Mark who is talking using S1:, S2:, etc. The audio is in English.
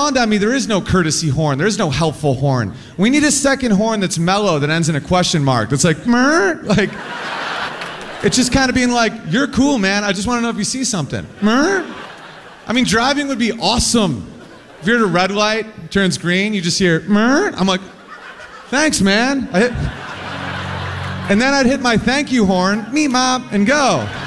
S1: dawned on me there is no courtesy horn. There is no helpful horn. We need a second horn that's mellow that ends in a question mark. That's like, Mrr, like, it's just kind of being like, you're cool, man. I just want to know if you see something. Mrr. I mean, driving would be awesome. If you're at a red light, turns green, you just hear, Mrr. I'm like, thanks, man. And then I'd hit my thank you horn, meet mom, and go.